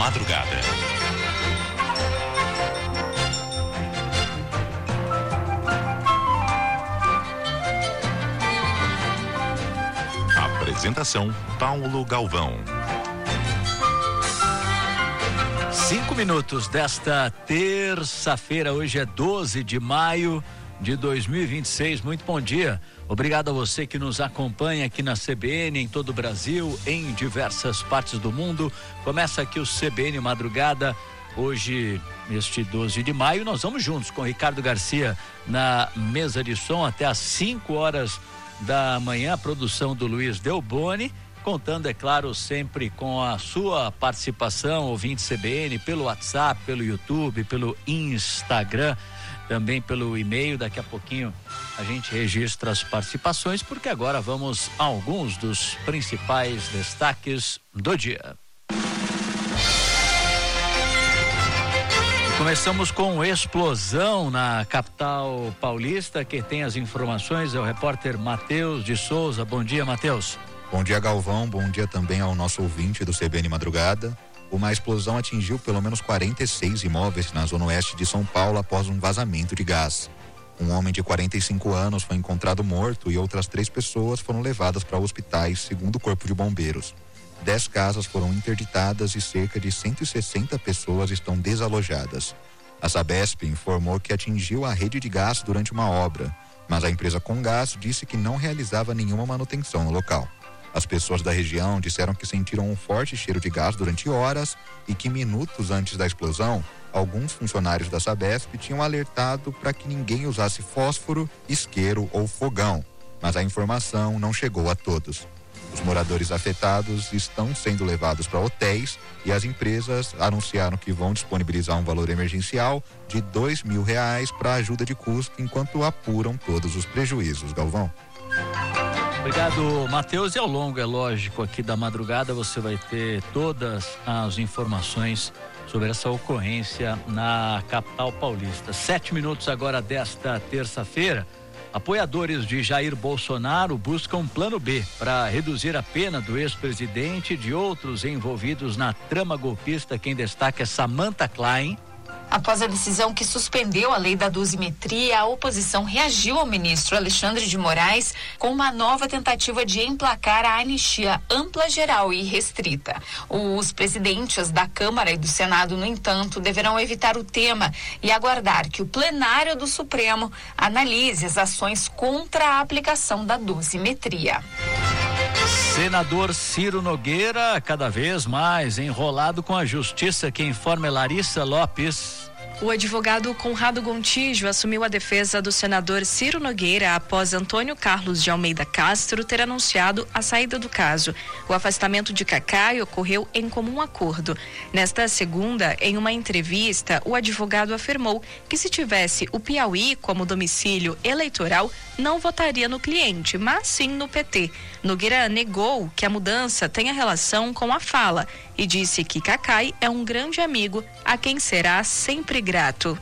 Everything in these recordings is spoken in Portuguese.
Madrugada. Apresentação: Paulo Galvão. 5 minutos desta terça-feira, hoje é 12 de maio de 2026. Muito bom dia. Obrigado a você que nos acompanha aqui na CBN, em todo o Brasil, em diversas partes do mundo. Começa aqui o CBN Madrugada. Hoje, neste 12 de maio, nós vamos juntos com Ricardo Garcia na mesa de som até às 5 horas da manhã. A produção do Luiz Delboni, contando, é claro, sempre com a sua participação, ouvinte CBN, pelo WhatsApp, pelo YouTube, pelo Instagram, também pelo e-mail. Daqui a pouquinho a gente registra as participações, porque agora vamos a alguns dos principais destaques do dia. Começamos com explosão na capital paulista. Quem tem as informações é o repórter Matheus de Souza. Bom dia, Matheus. Bom dia, Galvão. Bom dia também ao nosso ouvinte do CBN Madrugada. Uma explosão atingiu pelo menos 46 imóveis na zona oeste de São Paulo após um vazamento de gás. Um homem de 45 anos foi encontrado morto e outras 3 pessoas foram levadas para hospitais, segundo o Corpo de Bombeiros. 10 casas foram interditadas e cerca de 160 pessoas estão desalojadas. A Sabesp informou que atingiu a rede de gás durante uma obra, mas a empresa Comgás disse que não realizava nenhuma manutenção no local. As pessoas da região disseram que sentiram um forte cheiro de gás durante horas e que minutos antes da explosão, alguns funcionários da Sabesp tinham alertado para que ninguém usasse fósforo, isqueiro ou fogão, mas a informação não chegou a todos. Os moradores afetados estão sendo levados para hotéis e as empresas anunciaram que vão disponibilizar um valor emergencial de R$2.000 para ajuda de custo enquanto apuram todos os prejuízos. Galvão. Obrigado, Matheus. E ao longo, é lógico, aqui da madrugada você vai ter todas as informações sobre essa ocorrência na capital paulista. 7 minutos agora desta terça-feira. Apoiadores de Jair Bolsonaro buscam um plano B para reduzir a pena do ex-presidente e de outros envolvidos na trama golpista. Quem destaca é Samantha Klein. Após a decisão que suspendeu a lei da dosimetria, a oposição reagiu ao ministro Alexandre de Moraes com uma nova tentativa de emplacar a anistia ampla, geral e restrita. Os presidentes da Câmara e do Senado, no entanto, deverão evitar o tema e aguardar que o plenário do Supremo analise as ações contra a aplicação da dosimetria. Senador Ciro Nogueira, cada vez mais enrolado com a justiça. Quem informa é Larissa Lopes. O advogado Conrado Gontijo assumiu a defesa do senador Ciro Nogueira após Antônio Carlos de Almeida Castro ter anunciado a saída do caso. O afastamento de Cacai ocorreu em comum acordo. Nesta segunda, em uma entrevista, o advogado afirmou que se tivesse o Piauí como domicílio eleitoral, não votaria no cliente, mas sim no PT. Nogueira negou que a mudança tenha relação com a fala e disse que Cacai é um grande amigo a quem será sempre grato.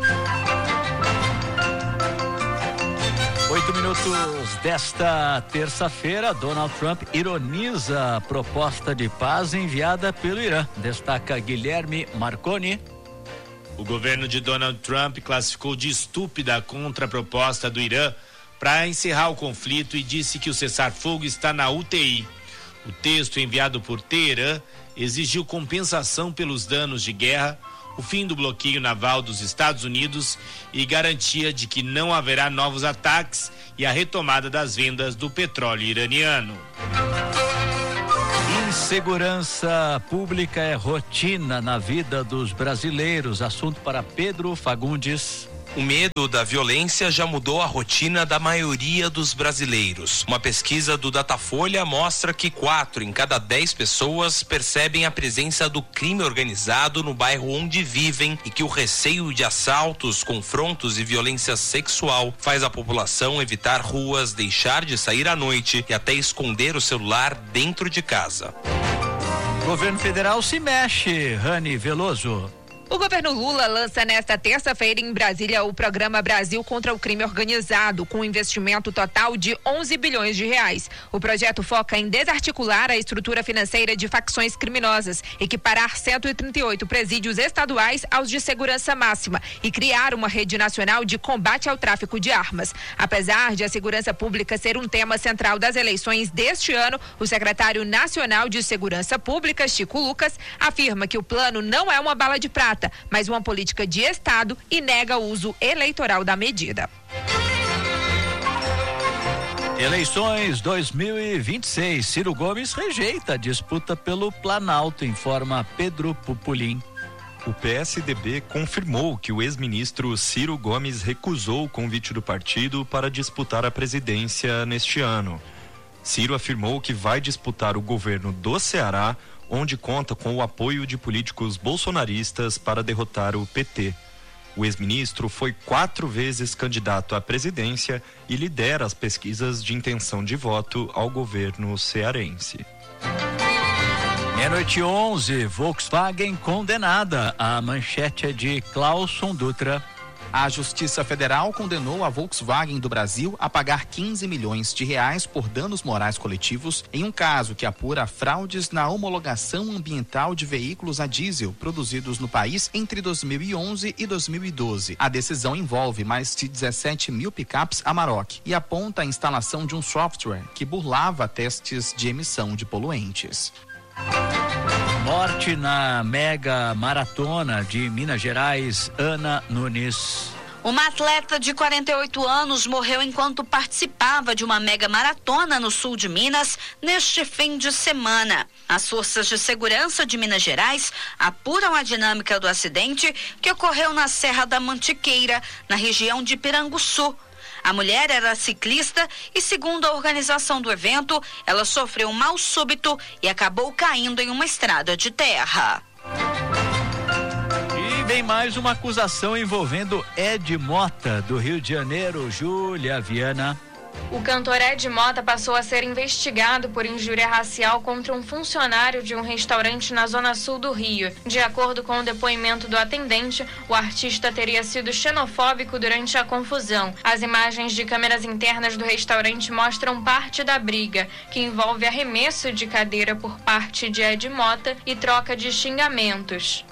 8 minutos desta terça-feira, Donald Trump ironiza a proposta de paz enviada pelo Irã. Destaca Guilherme Marconi. O governo de Donald Trump classificou de estúpida a contraproposta do Irã para encerrar o conflito e disse que o cessar-fogo está na UTI. O texto enviado por Teherã exigiu compensação pelos danos de guerra, o fim do bloqueio naval dos Estados Unidos e garantia de que não haverá novos ataques e a retomada das vendas do petróleo iraniano. Insegurança pública é rotina na vida dos brasileiros. Assunto para Pedro Fagundes. O medo da violência já mudou a rotina da maioria dos brasileiros. Uma pesquisa do Datafolha mostra que 4 em cada 10 pessoas percebem a presença do crime organizado no bairro onde vivem e que o receio de assaltos, confrontos e violência sexual faz a população evitar ruas, deixar de sair à noite e até esconder o celular dentro de casa. Governo federal se mexe, Rani Veloso. O governo Lula lança nesta terça-feira em Brasília o programa Brasil contra o Crime Organizado, com um investimento total de 11 bilhões de reais. O projeto foca em desarticular a estrutura financeira de facções criminosas, equiparar 138 presídios estaduais aos de segurança máxima e criar uma rede nacional de combate ao tráfico de armas. Apesar de a segurança pública ser um tema central das eleições deste ano, o secretário nacional de Segurança Pública, Chico Lucas, afirma que o plano não é uma bala de prata, mas uma política de Estado e nega o uso eleitoral da medida. Eleições 2026. Ciro Gomes rejeita a disputa pelo Planalto, informa Pedro Pupulim. O PSDB confirmou que o ex-ministro Ciro Gomes recusou o convite do partido para disputar a presidência neste ano. Ciro afirmou que vai disputar o governo do Ceará, onde conta com o apoio de políticos bolsonaristas para derrotar o PT. O ex-ministro foi 4 vezes candidato à presidência e lidera as pesquisas de intenção de voto ao governo cearense. Meia-noite 11, Volkswagen condenada. A manchete é de Clauson Dutra. A Justiça Federal condenou a Volkswagen do Brasil a pagar 15 milhões de reais por danos morais coletivos em um caso que apura fraudes na homologação ambiental de veículos a diesel produzidos no país entre 2011 e 2012. A decisão envolve mais de 17 mil picapes Amarok e aponta a instalação de um software que burlava testes de emissão de poluentes. Morte na mega maratona de Minas Gerais, Ana Nunes. Uma atleta de 48 anos morreu enquanto participava de uma mega maratona no sul de Minas neste fim de semana. As forças de segurança de Minas Gerais apuram a dinâmica do acidente que ocorreu na Serra da Mantiqueira, na região de Piranguçu. A mulher era ciclista e, segundo a organização do evento, ela sofreu um mal súbito e acabou caindo em uma estrada de terra. E vem mais uma acusação envolvendo Ed Mota, do Rio de Janeiro. Júlia Viana. O cantor Ed Mota passou a ser investigado por injúria racial contra um funcionário de um restaurante na zona sul do Rio. De acordo com o depoimento do atendente, o artista teria sido xenofóbico durante a confusão. As imagens de câmeras internas do restaurante mostram parte da briga, que envolve arremesso de cadeira por parte de Ed Mota e troca de xingamentos.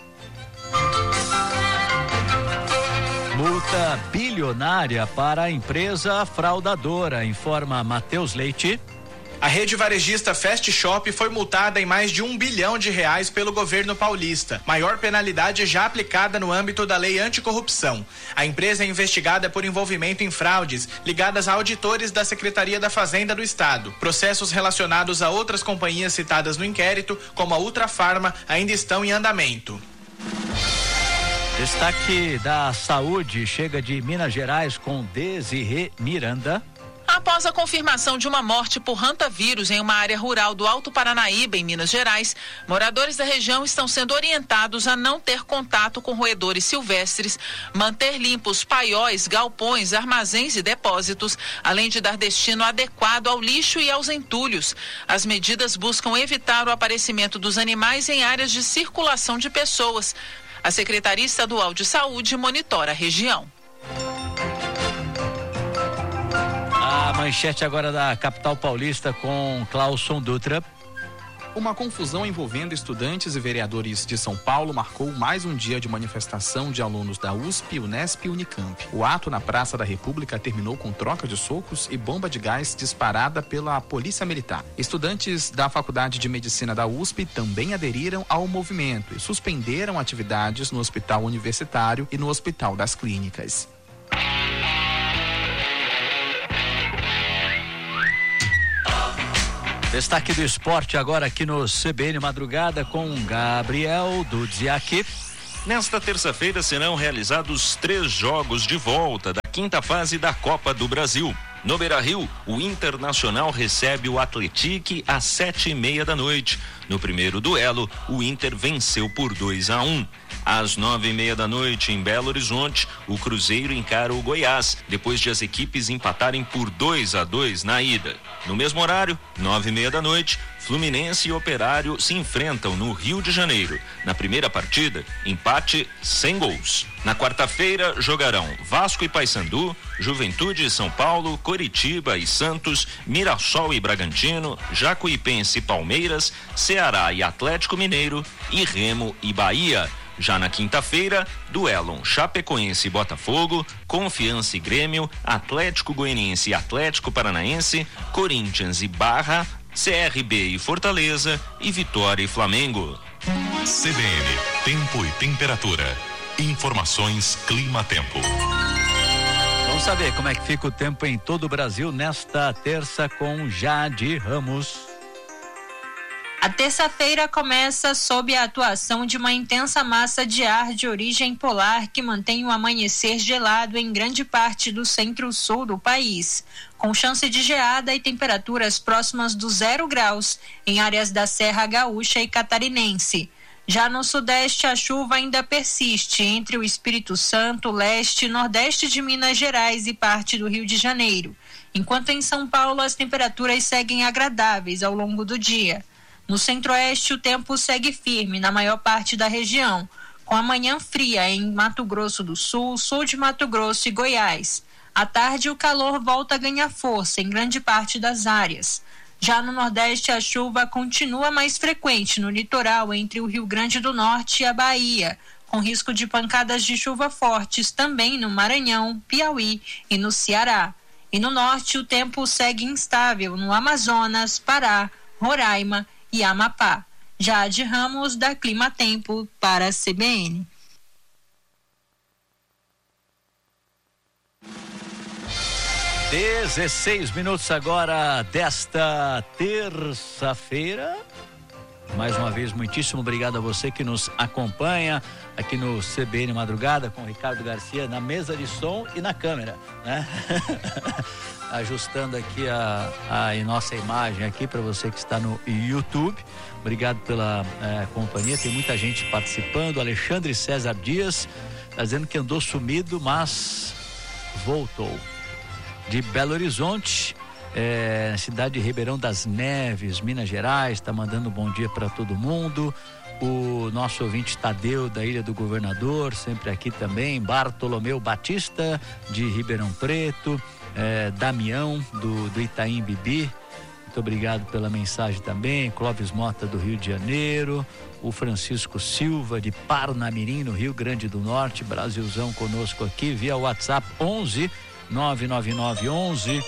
Multa bilionária para a empresa fraudadora, informa Matheus Leite. A rede varejista Fast Shop foi multada em mais de R$1 bilhão pelo governo paulista, maior penalidade já aplicada no âmbito da lei anticorrupção. A empresa é investigada por envolvimento em fraudes ligadas a auditores da Secretaria da Fazenda do Estado. Processos relacionados a outras companhias citadas no inquérito, como a Ultrafarma, ainda estão em andamento. Destaque da saúde chega de Minas Gerais com Desirê Miranda. Após a confirmação de uma morte por hantavírus em uma área rural do Alto Paranaíba, em Minas Gerais, moradores da região estão sendo orientados a não ter contato com roedores silvestres, manter limpos paióis, galpões, armazéns e depósitos, além de dar destino adequado ao lixo e aos entulhos. As medidas buscam evitar o aparecimento dos animais em áreas de circulação de pessoas. A Secretaria Estadual de Saúde monitora a região. A manchete agora da capital paulista com Clauson Dutra. Uma confusão envolvendo estudantes e vereadores de São Paulo marcou mais um dia de manifestação de alunos da USP, Unesp e Unicamp. O ato na Praça da República terminou com troca de socos e bomba de gás disparada pela Polícia Militar. Estudantes da Faculdade de Medicina da USP também aderiram ao movimento e suspenderam atividades no Hospital Universitário e no Hospital das Clínicas. Destaque do esporte agora aqui no CBN Madrugada com Gabriel Dudziak. Nesta terça-feira serão realizados 3 jogos de volta da 5ª fase da Copa do Brasil. No Beira-Rio, o Internacional recebe o Atlético às 19h30 da noite. No primeiro duelo, o Inter venceu por 2-1. Às 9:30 da noite, em Belo Horizonte, o Cruzeiro encara o Goiás, depois de as equipes empatarem por 2-2 na ida. No mesmo horário, 9:30 da noite, Fluminense e Operário se enfrentam no Rio de Janeiro. Na primeira partida, empate sem gols. Na quarta-feira, jogarão Vasco e Paysandu, Juventude e São Paulo, Coritiba e Santos, Mirassol e Bragantino, Jacuipense e Palmeiras, Ceará e Atlético Mineiro e Remo e Bahia. Já na quinta-feira, duelam Chapecoense e Botafogo, Confiança e Grêmio, Atlético Goianiense e Atlético Paranaense, Corinthians e Barra, CRB e Fortaleza e Vitória e Flamengo. CBN, tempo e temperatura. Informações Clima-Tempo. Vamos saber como é que fica o tempo em todo o Brasil nesta terça com Jade Ramos. A terça-feira começa sob a atuação de uma intensa massa de ar de origem polar que mantém o amanhecer gelado em grande parte do centro-sul do país, com chance de geada e temperaturas próximas do 0 graus em áreas da Serra Gaúcha e Catarinense. Já no sudeste, a chuva ainda persiste entre o Espírito Santo, leste e nordeste de Minas Gerais e parte do Rio de Janeiro, enquanto em São Paulo as temperaturas seguem agradáveis ao longo do dia. No centro-oeste, o tempo segue firme na maior parte da região, com a manhã fria em Mato Grosso do Sul, sul de Mato Grosso e Goiás. À tarde, o calor volta a ganhar força em grande parte das áreas. Já no Nordeste, a chuva continua mais frequente no litoral entre o Rio Grande do Norte e a Bahia, com risco de pancadas de chuva fortes também no Maranhão, Piauí e no Ceará. E no Norte, o tempo segue instável no Amazonas, Pará, Roraima e Amapá. Jade Ramos, da Clima-Tempo, para a CBN. (16 minutos agora desta terça-feira). Mais uma vez, muitíssimo obrigado a você que nos acompanha aqui no CBN Madrugada com o Ricardo Garcia na mesa de som e na câmera, né? Ajustando aqui a nossa imagem aqui para você que está no YouTube. Obrigado pela companhia, tem muita gente participando. Alexandre César Dias está dizendo que andou sumido, mas voltou. De Belo Horizonte, cidade de Ribeirão das Neves, Minas Gerais, está mandando um bom dia para todo mundo. O nosso ouvinte Tadeu, da Ilha do Governador, sempre aqui também. Bartolomeu Batista, de Ribeirão Preto. Damião, do Itaim Bibi, muito obrigado pela mensagem também. Clóvis Mota, do Rio de Janeiro. O Francisco Silva, de Parnamirim, no Rio Grande do Norte. Brasilzão conosco aqui via WhatsApp 11 999 11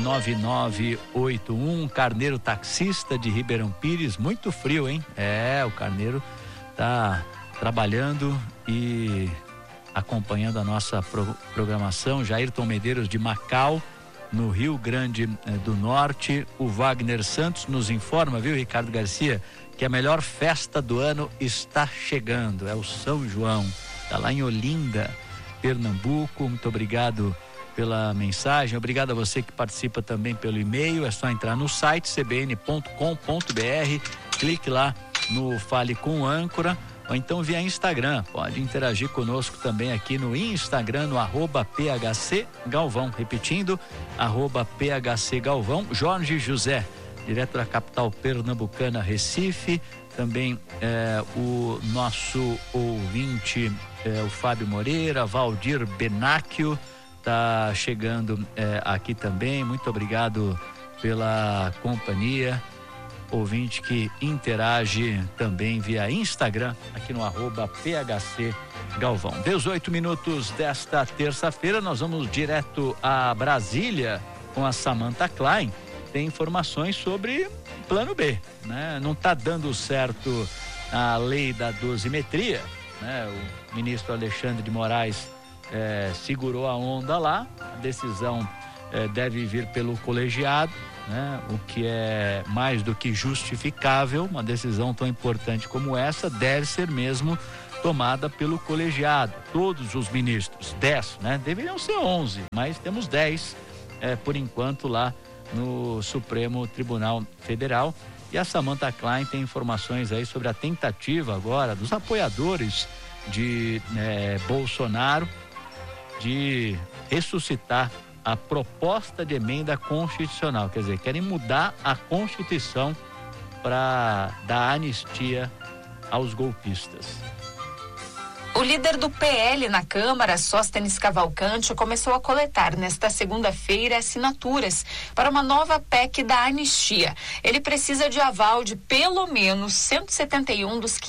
9981. Carneiro taxista, de Ribeirão Pires. Muito frio, hein? O Carneiro tá trabalhando e acompanhando a nossa programação. Jairton Medeiros, de Macau, no Rio Grande do Norte. O Wagner Santos nos informa, viu, Ricardo Garcia, que a melhor festa do ano está chegando, é o São João, está lá em Olinda, Pernambuco. Muito obrigado pela mensagem, obrigado a você que participa também pelo e-mail. É só entrar no site cbn.com.br, clique lá no Fale com Âncora, ou então via Instagram, pode interagir conosco também aqui no Instagram, no @PHC Galvão, repetindo, @PHC Galvão. Jorge José, direto da capital pernambucana, Recife, também o nosso ouvinte, o Fábio Moreira, Valdir Benáquio, tá chegando aqui também, muito obrigado pela companhia. Ouvinte que interage também via Instagram, aqui no @PHC Galvão. 18 minutos desta terça-feira, nós vamos direto a Brasília com a Samantha Klein. Tem informações sobre plano B, né? Não está dando certo a lei da dosimetria, né? O ministro Alexandre de Moraes segurou a onda lá, a decisão deve vir pelo colegiado, né? O que é mais do que justificável. Uma decisão tão importante como essa deve ser mesmo tomada pelo colegiado. Todos os ministros, 10, né? Deveriam ser 11, mas temos 10 por enquanto lá no Supremo Tribunal Federal. E a Samantha Klein tem informações aí sobre a tentativa agora dos apoiadores de Bolsonaro de ressuscitar a proposta de emenda constitucional, quer dizer, querem mudar a Constituição para dar anistia aos golpistas. O líder do PL na Câmara, Sóstenes Cavalcante, começou a coletar nesta segunda-feira assinaturas para uma nova PEC da anistia. Ele precisa de aval de pelo menos 171 dos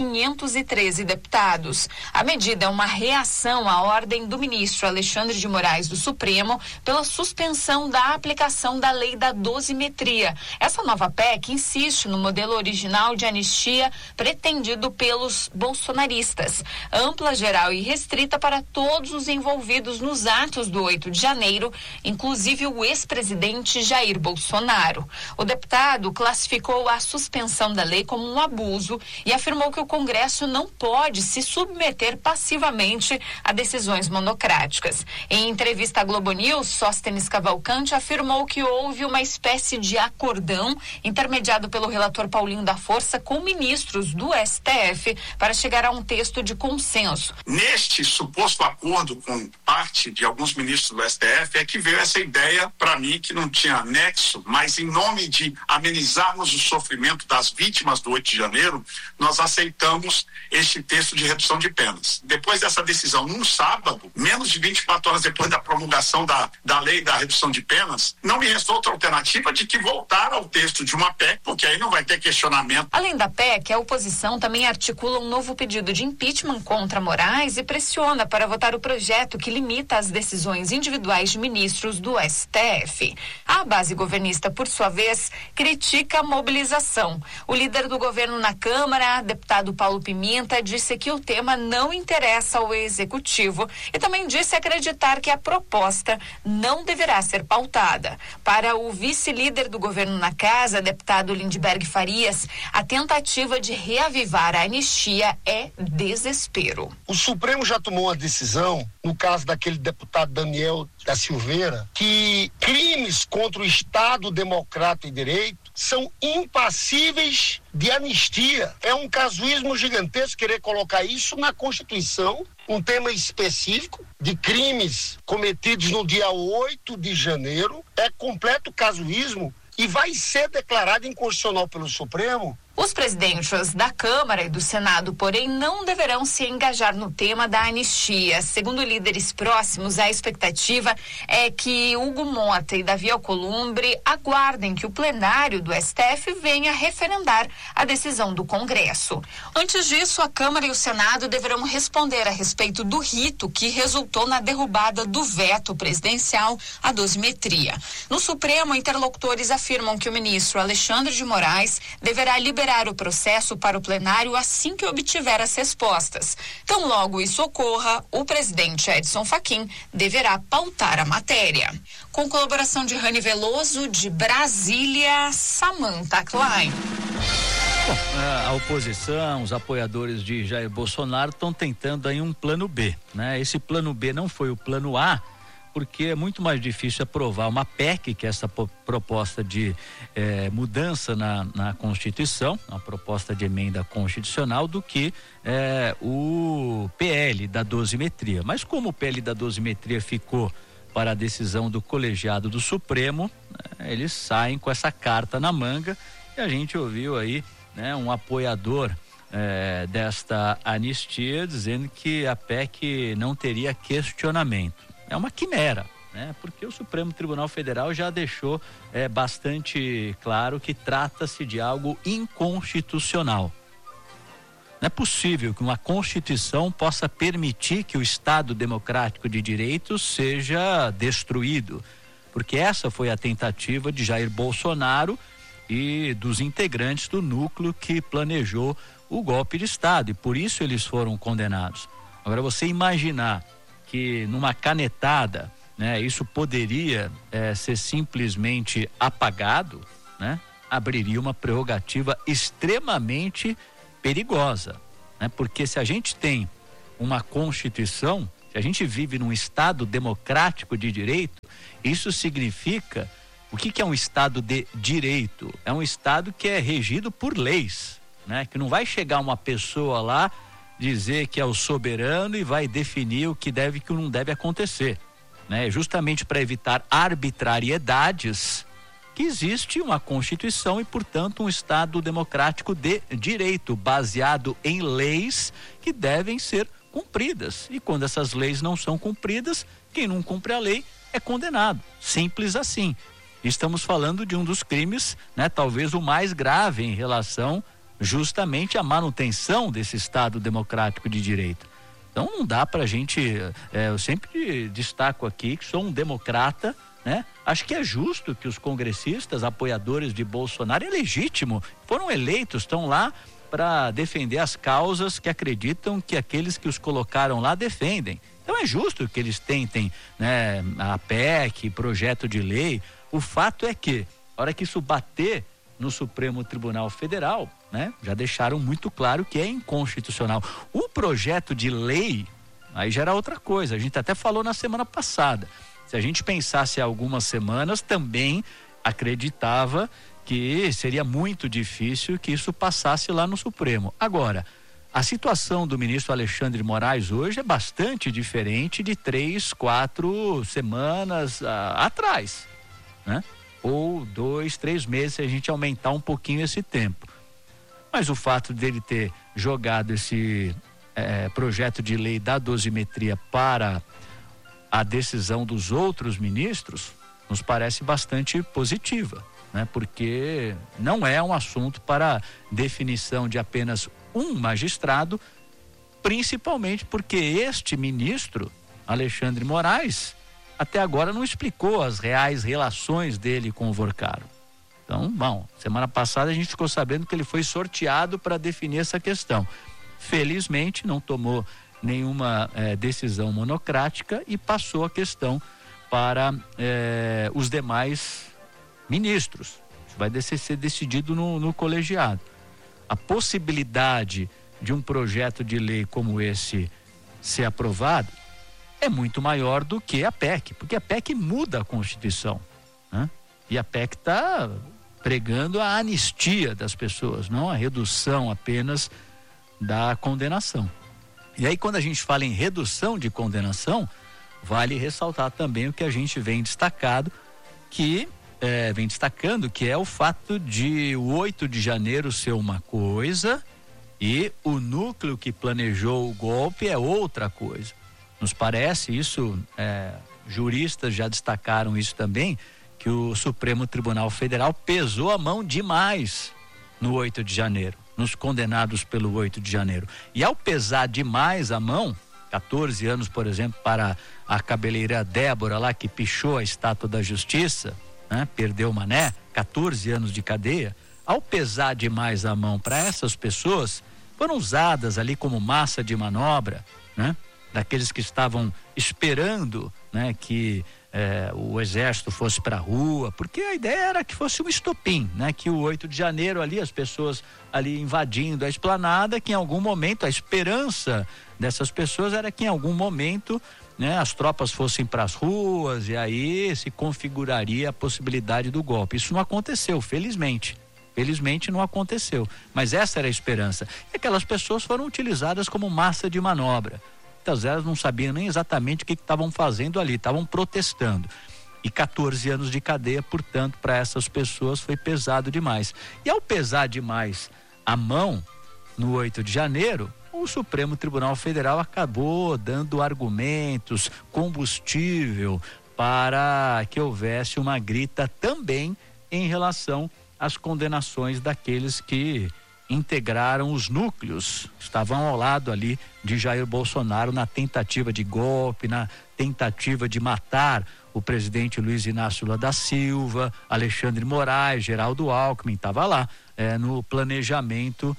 513 deputados. A medida é uma reação à ordem do ministro Alexandre de Moraes do Supremo pela suspensão da aplicação da lei da dosimetria. Essa nova PEC insiste no modelo original de anistia pretendido pelos bolsonaristas. Ampla, geral e restrita para todos os envolvidos nos atos do 8 de janeiro, inclusive o ex-presidente Jair Bolsonaro. O deputado classificou a suspensão da lei como um abuso e afirmou que o Congresso não pode se submeter passivamente a decisões monocráticas. Em entrevista à Globo News, Sóstenes Cavalcante afirmou que houve uma espécie de acordão intermediado pelo relator Paulinho da Força com ministros do STF para chegar a um texto de consenso. Neste suposto acordo com parte de alguns ministros do STF é que veio essa ideia para mim que não tinha nexo, mas em nome de amenizarmos o sofrimento das vítimas do 8 de janeiro, nós aceitamos este texto de redução de penas. Depois dessa decisão, num sábado, menos de 24 horas depois da promulgação da lei da redução de penas, não me restou outra alternativa de que voltar ao texto de uma PEC, porque aí não vai ter questionamento. Além da PEC, a oposição também articula um novo pedido de impeachment contra Moraes e pressiona para votar o projeto que limita as decisões individuais de ministros do STF. A base governista, por sua vez, critica a mobilização. O líder do governo na Câmara, deputado Paulo Pimenta, disse que o tema não interessa ao executivo e também disse acreditar que a proposta não deverá ser pautada. Para o vice-líder do governo na Casa, deputado Lindbergh Farias, a tentativa de reavivar a anistia é desespero. O Supremo já tomou uma decisão, no caso daquele deputado Daniel da Silveira, que crimes contra o Estado Democrático e Direito são impassíveis de anistia. É um casuísmo gigantesco querer colocar isso na Constituição, um tema específico de crimes cometidos no dia 8 de janeiro. É completo casuísmo e vai ser declarado inconstitucional pelo Supremo. Os presidentes da Câmara e do Senado, porém, não deverão se engajar no tema da anistia. Segundo líderes próximos, a expectativa é que Hugo Mota e Davi Alcolumbre aguardem que o plenário do STF venha referendar a decisão do Congresso. Antes disso, a Câmara e o Senado deverão responder a respeito do rito que resultou na derrubada do veto presidencial à dosimetria. No Supremo, interlocutores afirmam que o ministro Alexandre de Moraes deverá liberar o processo para o plenário assim que obtiver as respostas. Tão logo isso ocorra, o presidente Edson Fachin deverá pautar a matéria. Com colaboração de Rani Veloso, de Brasília, Samantha Klein. Bom, a oposição, os apoiadores de Jair Bolsonaro estão tentando aí um plano B, né? Esse plano B não foi o plano A, porque é muito mais difícil aprovar uma PEC, que é essa proposta de mudança na Constituição, uma proposta de emenda constitucional, do que o PL da dosimetria. Mas como o PL da dosimetria ficou para a decisão do colegiado do Supremo, eles saem com essa carta na manga e a gente ouviu aí, né, um apoiador desta anistia dizendo que a PEC não teria questionamento. É uma quimera, né? Porque o Supremo Tribunal Federal já deixou bastante claro que trata-se de algo inconstitucional. Não é possível que uma Constituição possa permitir que o Estado Democrático de Direito seja destruído, porque essa foi a tentativa de Jair Bolsonaro e dos integrantes do núcleo que planejou o golpe de Estado, e por isso eles foram condenados. Agora, você imaginar que numa canetada, né, isso poderia ser simplesmente apagado, né, abriria uma prerrogativa extremamente perigosa, né? Porque se a gente tem uma Constituição, se a gente vive num Estado democrático de direito, isso significa, o que é um Estado de direito? É um Estado que é regido por leis, né? Que não vai chegar uma pessoa lá dizer que é o soberano e vai definir o que deve e o que não deve acontecer, né? Justamente para evitar arbitrariedades, que existe uma Constituição e, portanto, um Estado democrático de direito, baseado em leis que devem ser cumpridas. E quando essas leis não são cumpridas, quem não cumpre a lei é condenado. Simples assim. Estamos falando de um dos crimes, né, talvez o mais grave em relação justamente à manutenção desse Estado democrático de direito. Então não dá pra gente, eu sempre destaco aqui que sou um democrata, né? Acho que é justo que os congressistas, apoiadores de Bolsonaro, é legítimo, foram eleitos, estão lá para defender as causas que acreditam que aqueles que os colocaram lá defendem. Então é justo que eles tentem, né, a PEC, projeto de lei. O fato é que, a hora que isso bater no Supremo Tribunal Federal, né, já deixaram muito claro que é inconstitucional. O projeto de lei, aí já era outra coisa, a gente até falou na semana passada. Se a gente pensasse há algumas semanas, também acreditava que seria muito difícil que isso passasse lá no Supremo. Agora, a situação do ministro Alexandre de Moraes hoje é bastante diferente de 3, 4 semanas atrás, né? Ou 2, 3 meses, se a gente aumentar um pouquinho esse tempo. Mas o fato dele ter jogado esse projeto de lei da dosimetria para a decisão dos outros ministros nos parece bastante positiva, né? Porque não é um assunto para definição de apenas um magistrado, principalmente porque este ministro, Alexandre Moraes, até agora não explicou as reais relações dele com o Vorcaro. Então, bom, semana passada a gente ficou sabendo que ele foi sorteado para definir essa questão. Felizmente não tomou nenhuma decisão monocrática e passou a questão para os demais ministros. Isso vai ser decidido no colegiado. A possibilidade de um projeto de lei como esse ser aprovado é muito maior do que a PEC, porque a PEC muda a Constituição, né? E a PEC está pregando a anistia das pessoas, não a redução apenas da condenação. E aí, quando a gente fala em redução de condenação, vale ressaltar também o que a gente vem destacando, que é o fato de o 8 de janeiro ser uma coisa e o núcleo que planejou o golpe é outra coisa. Nos parece isso, juristas já destacaram isso também, que o Supremo Tribunal Federal pesou a mão demais no 8 de janeiro, nos condenados pelo 8 de janeiro. E ao pesar demais a mão, 14 anos, por exemplo, para a cabeleireira Débora lá, que pichou a Estátua da Justiça, né? Perdeu o mané, 14 anos de cadeia. Ao pesar demais a mão para essas pessoas, foram usadas ali como massa de manobra, né? Daqueles que estavam esperando, né, que o exército fosse para a rua, porque a ideia era que fosse um estopim, né, que o 8 de janeiro ali, as pessoas ali invadindo a esplanada, que em algum momento a esperança dessas pessoas era que em algum momento, né, as tropas fossem para as ruas e aí se configuraria a possibilidade do golpe. Isso não aconteceu, felizmente. Felizmente não aconteceu, mas essa era a esperança. E aquelas pessoas foram utilizadas como massa de manobra. Muitas delas não sabiam nem exatamente o que estavam fazendo ali, estavam protestando. E 14 anos de cadeia, portanto, para essas pessoas foi pesado demais. E ao pesar demais a mão no 8 de janeiro, o Supremo Tribunal Federal acabou dando argumentos, combustível para que houvesse uma grita também em relação às condenações daqueles que integraram os núcleos, estavam ao lado ali de Jair Bolsonaro na tentativa de golpe, na tentativa de matar o presidente Luiz Inácio Lula da Silva, Alexandre Moraes, Geraldo Alckmin, estava lá no planejamento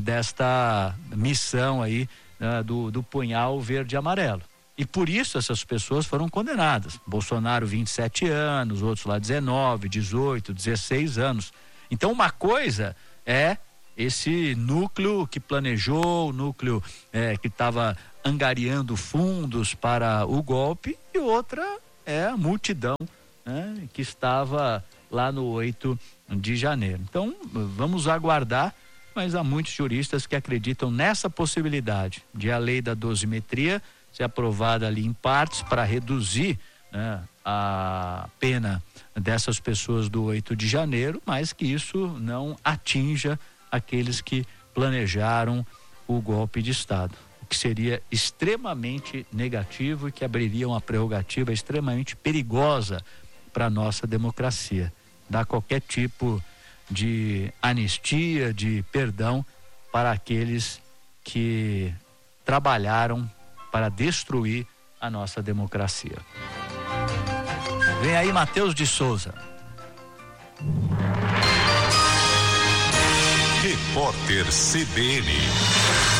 desta missão aí do punhal verde e amarelo. E por isso essas pessoas foram condenadas. Bolsonaro 27 anos, outros lá 19, 18, 16 anos. Então uma coisa é esse núcleo que planejou, o núcleo que estava angariando fundos para o golpe, e outra é a multidão, né, que estava lá no 8 de janeiro. Então, vamos aguardar mas há muitos juristas que acreditam nessa possibilidade de a lei da dosimetria ser aprovada ali em partes para reduzir, né, a pena dessas pessoas do 8 de janeiro, mas que isso não atinja aqueles que planejaram o golpe de Estado, o que seria extremamente negativo e que abriria uma prerrogativa extremamente perigosa para a nossa democracia, dar qualquer tipo de anistia, de perdão para aqueles que trabalharam para destruir a nossa democracia. Vem aí Matheus de Souza. Repórter CBN.